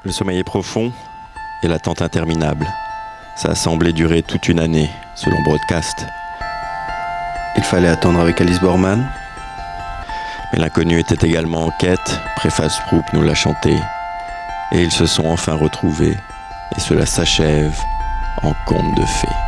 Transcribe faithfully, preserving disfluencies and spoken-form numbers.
Le sommeil est profond et l'attente interminable. Ça a semblé durer toute une année, selon Broadcast. Il fallait attendre avec Alice Borman. Mais l'inconnu était également en quête, Préface Proop nous l'a chanté. Et ils se sont enfin retrouvés, et cela s'achève en conte de fées.